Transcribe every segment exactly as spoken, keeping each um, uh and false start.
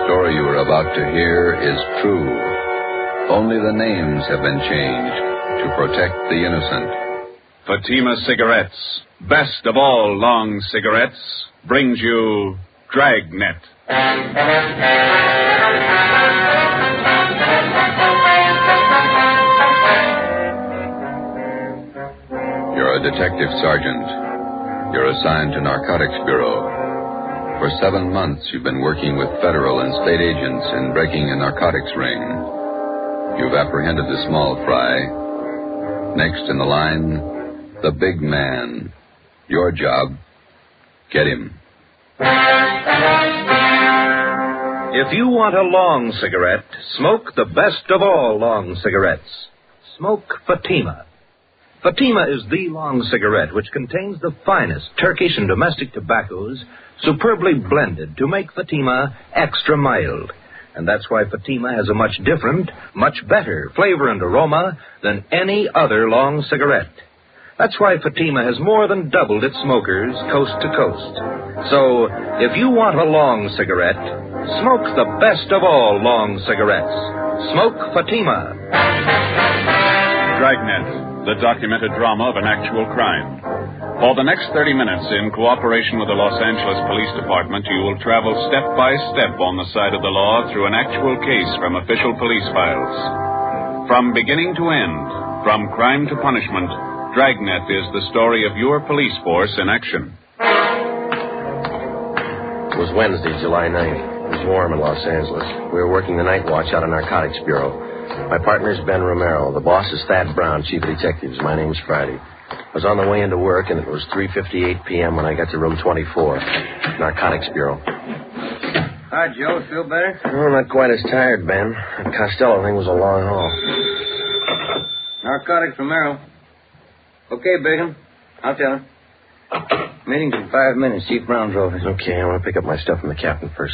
story you are about to hear is true. Only the names have been changed to protect the innocent. Fatima Cigarettes, best of all long cigarettes, brings you Dragnet. You're a detective sergeant. You're assigned to Narcotics Bureau. For seven months, you've been working with federal and state agents in breaking a narcotics ring. You've apprehended the small fry. Next in the line, the big man. Your job, get him. If you want a long cigarette, smoke the best of all long cigarettes. Smoke Fatima. Fatima is the long cigarette which contains the finest Turkish and domestic tobaccos superbly blended to make Fatima extra mild. And that's why Fatima has a much different, much better flavor and aroma than any other long cigarette. That's why Fatima has more than doubled its smokers coast to coast. So, if you want a long cigarette, smoke the best of all long cigarettes. Smoke Fatima. Dragnet, the documented drama of an actual crime. For the next thirty minutes, in cooperation with the Los Angeles Police Department, you will travel step by step on the side of the law through an actual case from official police files. From beginning to end, from crime to punishment, Dragnet is the story of your police force in action. It was Wednesday, July ninth. It was warm in Los Angeles. We were working the night watch out of Narcotics Bureau. My partner's Ben Romero. The boss is Thad Brown, chief of detectives. My name's Friday. I was on the way into work, and it was three fifty-eight p.m. when I got to room twenty-four, Narcotics Bureau. Hi, Joe. Feel better? Oh, not quite as tired, Ben. That Costello thing was a long haul. Narcotics Romero. Okay, Bigham. I'll tell him. Meeting's in five minutes. Chief Brown drove it. Okay, I want to pick up my stuff from the captain first.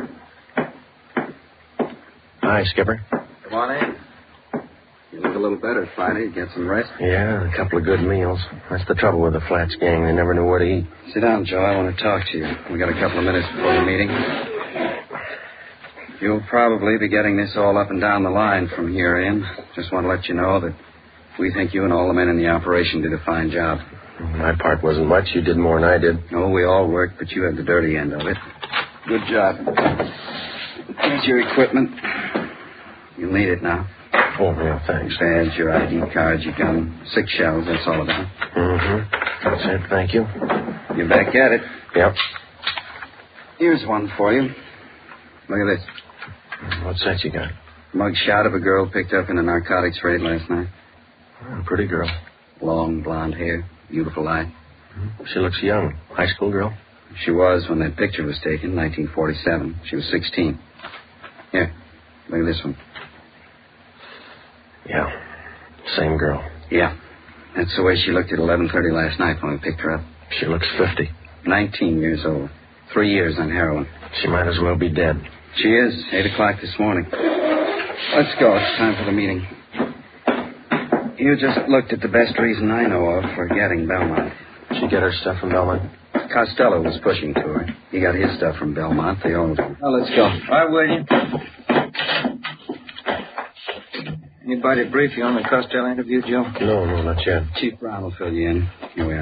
Hi, Skipper. Come on in. You look a little better, Friday. Get some rest? Yeah, a couple of good meals. That's the trouble with the Flats gang. They never knew where to eat. Sit down, Joe. I want to talk to you. We got a couple of minutes before the meeting. You'll probably be getting this all up and down the line from here in. Just want to let you know that we think you and all the men in the operation did a fine job. My part wasn't much. You did more than I did. Oh, we all worked, but you had the dirty end of it. Good job. Here's your equipment. You'll need it now. Oh, yeah, thanks. Badge, your I D card, your gun, six shells, that's all about. Mm-hmm. That's it, thank you. You're back at it. Yep. Here's one for you. Look at this. What's that you got? Mug shot of a girl picked up in a narcotics raid last night. Oh, pretty girl. Long blonde hair, beautiful eye. She looks young. High school girl? She was when that picture was taken, nineteen forty-seven. She was sixteen. Here, look at this one. Yeah, same girl. Yeah, that's the way she looked at eleven thirty last night when we picked her up. She looks fifty. nineteen years old. Three years on heroin. She might as well be dead. She is. Eight o'clock this morning. Let's go. It's time for the meeting. You just looked at the best reason I know of for getting Belmont. She get her stuff from Belmont? Costello was pushing to her. He got his stuff from Belmont. They all do. Well, let's go. All right, William. Anybody brief you on the Costello interview, Joe? No, no, not yet. Chief Brown will fill you in. Here we are.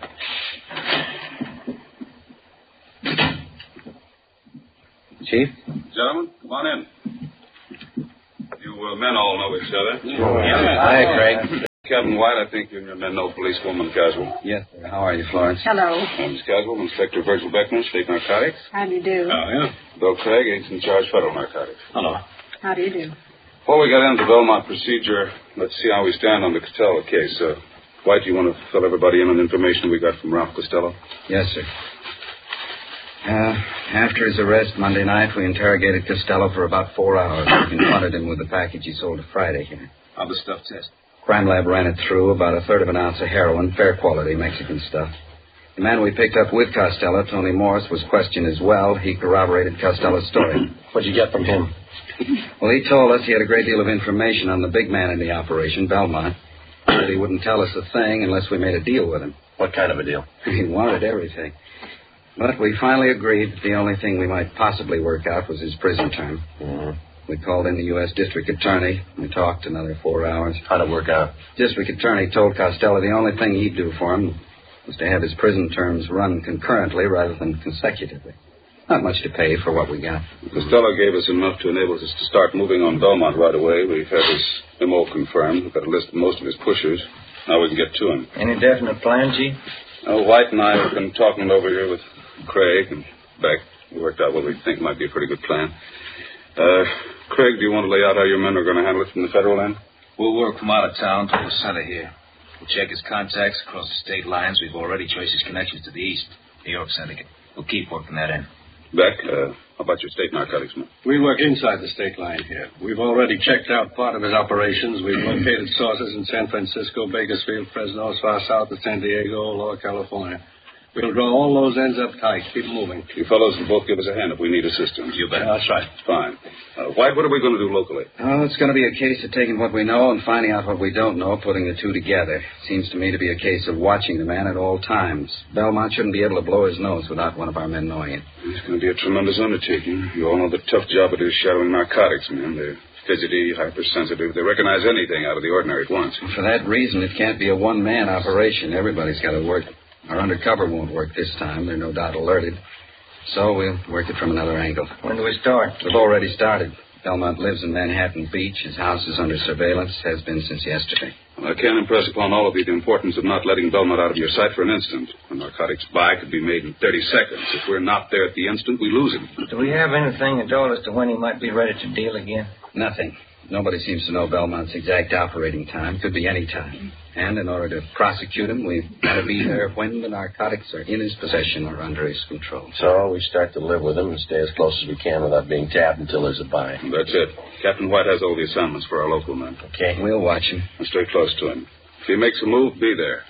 Chief? Gentlemen, come on in. You uh, men all know each other. Oh, yeah. Hi, Craig. Captain White, I think you and your men know policewoman Caswell. Yes, sir. How are you, Florence? Hello. Uh, Miss Caswell, Inspector Virgil Beckman, State Narcotics. How do you do? Oh, yeah. Bill Craig, Agent in Charge, Federal Narcotics. Hello. How do you do? Before we get into the Belmont procedure, let's see how we stand on the Costello case. Uh, White, do you want to fill everybody in on the information we got from Ralph Costello? Yes, sir. Uh, after his arrest Monday night, we interrogated Costello for about four hours. We confronted him with the package he sold to Friday here. How'd the stuff test? Crime Lab ran it through, about a third of an ounce of heroin, fair quality Mexican stuff. The man we picked up with Costello, Tony Morris, was questioned as well. He corroborated Costello's story. What'd you get from him? Well, he told us he had a great deal of information on the big man in the operation, Belmont. He said he wouldn't tell us a thing unless we made a deal with him. What kind of a deal? He wanted everything. But we finally agreed that the only thing we might possibly work out was his prison term. Mm-hmm. We called in the U S District Attorney. We talked another four hours. How'd it work out? District Attorney told Costello the only thing he'd do for him was to have his prison terms run concurrently rather than consecutively. Not much to pay for what we got. Costello gave us enough to enable us to start moving on Belmont right away. We've had his M O confirmed. We've got a list of most of his pushers. Now we can get to him. Any definite plan, Chief? Uh, White and I have been talking it over here with Craig and Beck. We worked out what we think might be a pretty good plan. Uh, Craig, do you want to lay out how your men are going to handle it from the federal end? We'll work from out of town to the center here. We'll check his contacts across the state lines. We've already traced his connections to the east, New York Syndicate. We'll keep working that end. Beck, uh, how about your state narcotics men? We work inside the state line here. We've already checked out part of his operations. We've located sources in San Francisco, Bakersfield, Fresno, far south of San Diego, Lower California. We'll draw all those ends up tight. Keep moving. You fellows will both give us a hand if we need assistance. You bet. Yeah, that's right. Fine. Uh, White, what are we going to do locally? Oh, it's going to be a case of taking what we know and finding out what we don't know, putting the two together. Seems to me to be a case of watching the man at all times. Belmont shouldn't be able to blow his nose without one of our men knowing it. It's going to be a tremendous undertaking. You all know the tough job it is shadowing narcotics men. They're fidgety, hypersensitive. They recognize anything out of the ordinary at once. For that reason, it can't be a one-man operation. Everybody's got to work. Our undercover won't work this time. They're no doubt alerted. So we'll work it from another angle. When do we start? We've already started. Belmont lives in Manhattan Beach. His house is under surveillance, has been since yesterday. Well, I can't impress upon all of you the importance of not letting Belmont out of your sight for an instant. A narcotics buy could be made in thirty seconds. If we're not there at the instant, we lose him. Do we have anything at all as to when he might be ready to deal again? Nothing. Nobody seems to know Belmont's exact operating time. Could be any time. And in order to prosecute him, we've got to be there when the narcotics are in his possession or under his control. So we start to live with him and stay as close as we can without being tapped until there's a buy. That's it. Captain White has all the assignments for our local men. Okay. We'll watch him. And stay close to him. If he makes a move, be there.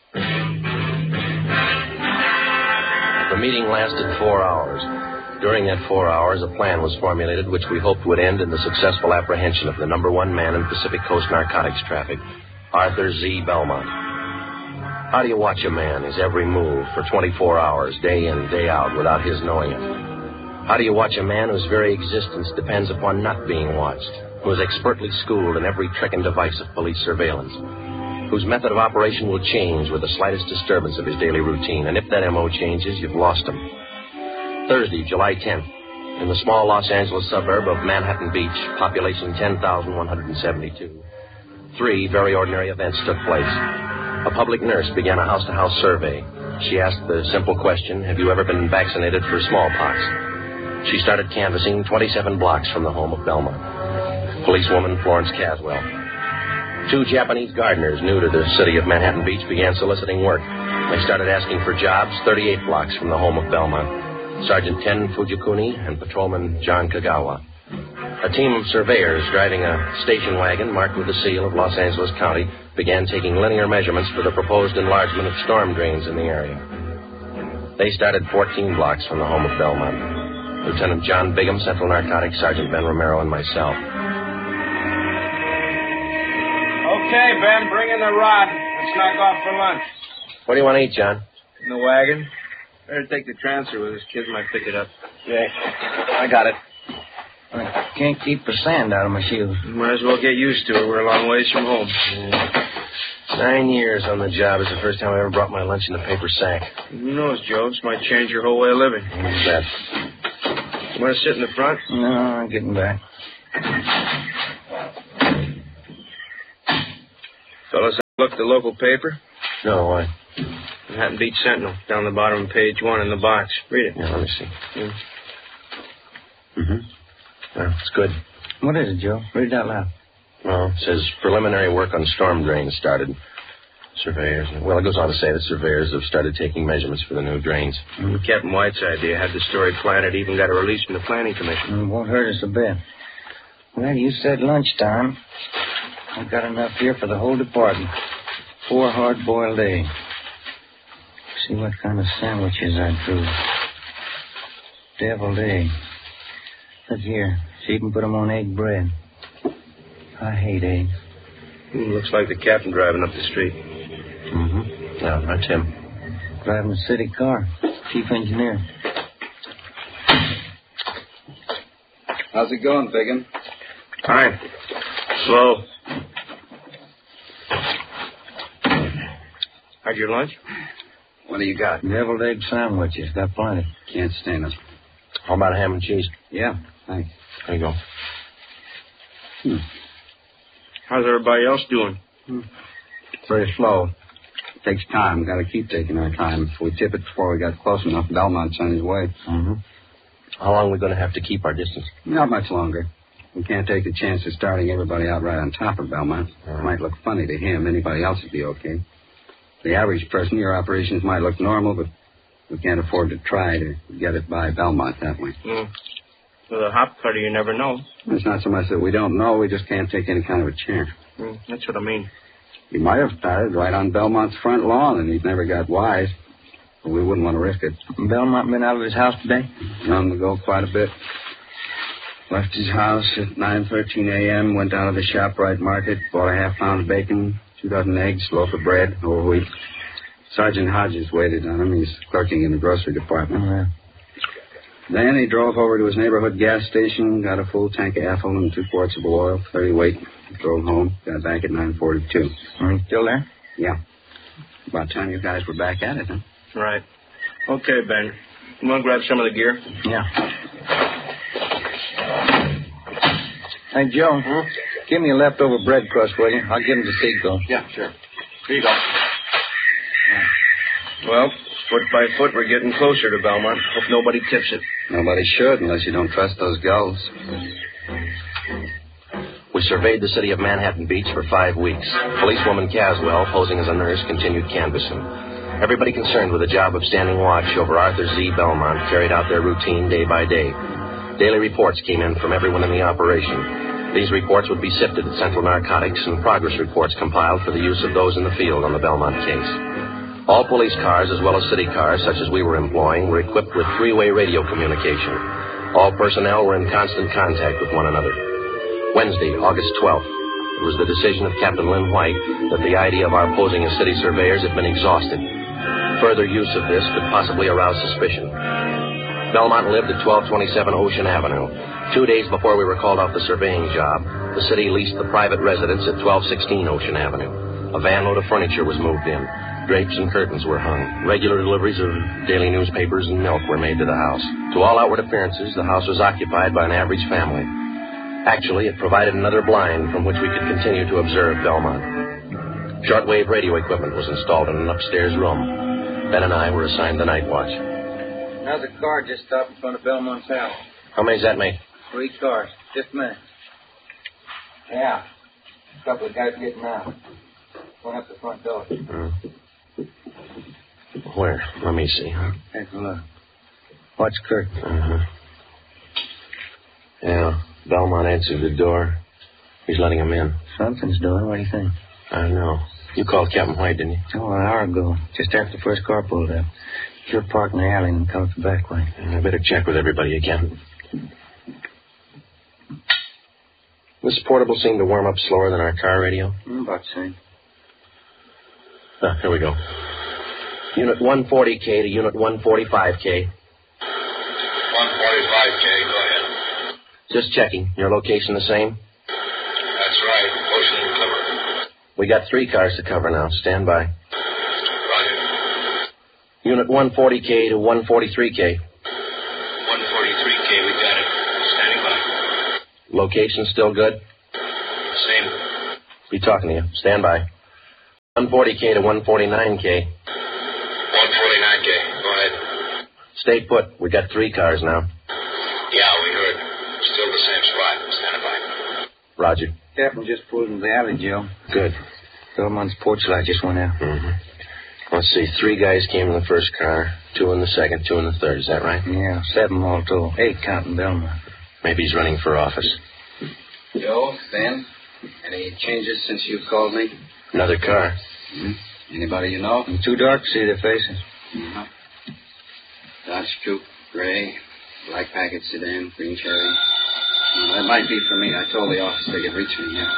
The meeting lasted four hours. During that four hours, a plan was formulated which we hoped would end in the successful apprehension of the number one man in Pacific Coast narcotics traffic, Arthur Z. Belmont. How do you watch a man, his every move, for twenty-four hours, day in, day out, without his knowing it? How do you watch a man whose very existence depends upon not being watched, who is expertly schooled in every trick and device of police surveillance, whose method of operation will change with the slightest disturbance of his daily routine, and if that M O changes, you've lost him? Thursday, July tenth, in the small Los Angeles suburb of Manhattan Beach, population ten thousand one hundred seventy-two. Three very ordinary events took place. A public nurse began a house-to-house survey. She asked the simple question, have you ever been vaccinated for smallpox? She started canvassing twenty-seven blocks from the home of Belmont. Policewoman Florence Caswell. Two Japanese gardeners new to the city of Manhattan Beach began soliciting work. They started asking for jobs thirty-eight blocks from the home of Belmont. Sergeant Ken Fujikuni and Patrolman John Kagawa. A team of surveyors driving a station wagon marked with the seal of Los Angeles County began taking linear measurements for the proposed enlargement of storm drains in the area. They started fourteen blocks from the home of Belmont. Lieutenant John Bigham, Central Narcotics, Sergeant Ben Romero, and myself. Okay, Ben, bring in the rod. Let's knock off for lunch. What do you want to eat, John? In the wagon. Better take the transfer with us. Kids might pick it up. Yeah, I got it. I can't keep the sand out of my shoes. Might as well get used to it. We're a long ways from home. Yeah. Nine years on the job is the first time I ever brought my lunch in a paper sack. Who knows, Joe? This might change your whole way of living. Who's that? You want to sit in the front? No, I'm getting back. Fellas, look at the local paper. No, why? Manhattan Beach Sentinel, down the bottom of page one in the box. Read it. Yeah, let me see. Yeah. Mm-hmm. Well, it's good. What is it, Joe? Read it out loud. Well, it says preliminary work on storm drains started. Surveyors. Well, it goes on to say that surveyors have started taking measurements for the new drains. Mm-hmm. Captain White's idea had the story planted, even got a release from the Planning Commission. It won't hurt us a bit. Well, you said lunchtime. I've got enough here for the whole department. Four hard-boiled eggs. See what kind of sandwiches I drew. Deviled egg. Look here. See, you can put them on egg bread. I hate eggs. Mm, looks like the captain driving up the street. Mm-hmm. Yeah, that's him. Driving a city car. chief engineer. How's it going, Bigham? Fine. Slow. Had your lunch? What do you got? Deviled egg sandwiches. Got plenty. Can't stand it. How about a ham and cheese? Yeah, thanks. There you go. Hmm. How's everybody else doing? Hmm. Very slow. Takes time. Got to keep taking our time. If we tip it before we got close enough, Belmont's on his way. Mm-hmm. How long are we going to have to keep our distance? Not much longer. We can't take the chance of starting everybody out right on top of Belmont. It might look funny to him. Anybody else would be okay. The average person, your operations might look normal, but we can't afford to try to get it by Belmont that way. Mm. With a hop cutter, you never know. It's not so much that we don't know. We just can't take any kind of a chance. Mm, that's what I mean. He might have started right on Belmont's front lawn, and he'd never got wise. But we wouldn't want to risk it. Belmont been out of his house today? Known to go quite a bit. Left his house at nine thirteen a.m., went down to the ShopRite market, bought a half pound of bacon, two dozen eggs, loaf of bread, whole wheat. Sergeant Hodges waited on him. He's clerking in the grocery department. Oh, yeah. Then he drove over to his neighborhood gas station, got a full tank of ethyl and two quarts of oil, thirty weight, drove home, got back at nine forty-two. Are you still there? Yeah. About time you guys were back at it, huh? Right. Okay, Ben. You want to grab some of the gear? Yeah. Hey, Joe, hmm? Give me a leftover bread crust, will you? I'll give him to Seco. Yeah, sure. Here you go. Well, foot by foot, we're getting closer to Belmont. Hope nobody tips it. Nobody should, unless you don't trust those gulls. We surveyed the city of Manhattan Beach for five weeks. Policewoman Caswell, posing as a nurse, continued canvassing. Everybody concerned with the job of standing watch over Arthur Z. Belmont carried out their routine day by day. Daily reports came in from everyone in the operation. These reports would be sifted at Central Narcotics and progress reports compiled for the use of those in the field on the Belmont case. All police cars, as well as city cars, such as we were employing, were equipped with three-way radio communication. All personnel were in constant contact with one another. Wednesday, August twelfth, it was the decision of Captain Lynn White that the idea of our posing as city surveyors had been exhausted. Further use of this could possibly arouse suspicion. Belmont lived at twelve twenty-seven Ocean Avenue. Two days before we were called off the surveying job, the city leased the private residence at twelve sixteen Ocean Avenue. A van load of furniture was moved in. Drapes and curtains were hung. Regular deliveries of daily newspapers and milk were made to the house. To all outward appearances, the house was occupied by an average family. Actually, it provided another blind from which we could continue to observe Belmont. Shortwave radio equipment was installed in an upstairs room. Ben and I were assigned the night watch. Another car just stopped in front of Belmont's house. How many's that make? Three cars. Just a minute. Yeah. A couple of guys getting out. Went up the front door. Uh, where? Let me see. Huh? Take a look. Watch Kirk. Uh-huh. Yeah. Belmont answered the door. He's letting him in. Something's doing. What do you think? I don't know. You called Captain White, didn't you? Oh, an hour ago. Just after the first car pulled up. You're parked in the alley and come the back way. I better check with everybody again. This portable seemed to warm up slower than our car radio. Mm, about the same. Ah, here we go. Unit one forty K to Unit one forty-five K. one forty-five K, go ahead. Just checking. Your location the same? That's right. Ocean cover. We got three cars to cover now. Stand by. Roger. Unit one forty K to one forty-three K. one forty-three K, we got it. Standing by. Location still good? Same. Be talking to you. Stand by. one forty K to one forty-nine K. one forty-nine K, go ahead. Stay put. We got three cars now. Yeah, we heard. Still the same spot. Standing by. Roger. Captain just pulled into the alley, Joe. Good. Belmont's porch light just went out. Mm-hmm. Let's see. Three guys came in the first car, two in the second, two in the third. Is that right? Yeah, seven all told. Eight counting Belmont. Maybe he's running for office. Joe, Ben, any changes since you called me? Another car. Mm-hmm. Anybody you know? It's too dark to see their faces. Uh-huh. Dodge Coupe, gray, black packet sedan, green cherry. Well, that might be for me. I told the office they could reach me here.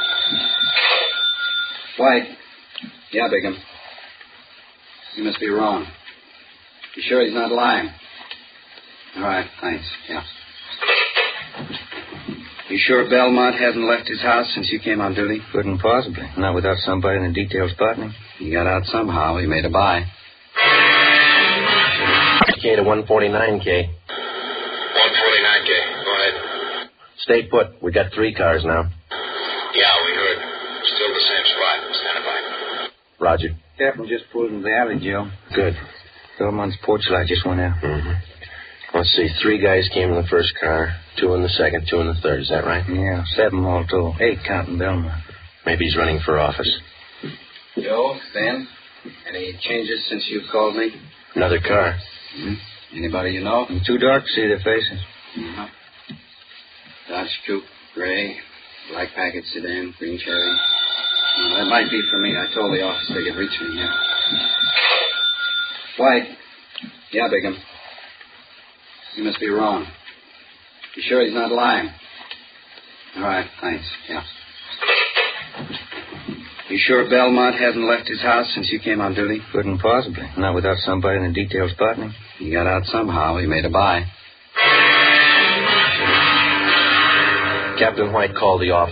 White. Yeah, Bigham. You must be wrong. You sure he's not lying? All right, thanks. Yeah. You sure Belmont hasn't left his house since you came on duty? Couldn't possibly. Not without somebody in the detail spotting him. He got out somehow. He made a buy. K to one forty-nine, K. one forty-nine, K. Go ahead. Stay put. We got three cars now. Yeah, we heard. Still the same spot. Standing by. Roger. Captain just pulled into the alley, Joe. Good. Belmont's porch light just went out. Mm-hmm. Let's see. Three guys came in the first car, two in the second, two in the third. Is that right? Yeah, seven all told. Eight counting Belmont. Maybe he's running for office. Joe, Ben, any changes since you called me? Another car. Mm-hmm. Anybody you know? It's too dark to see their faces. Uh-huh. Dodge Coupe, gray, black packet sedan, green cherry. Well, that might be for me. I told the office they could reach me here. White. Yeah, Bigham. You must be wrong. You sure he's not lying? All right, thanks. Yeah. You sure Belmont hasn't left his house since you came on duty? Couldn't possibly. Not without somebody in the detail spotting him. He got out somehow. He made a buy. Captain White called the office.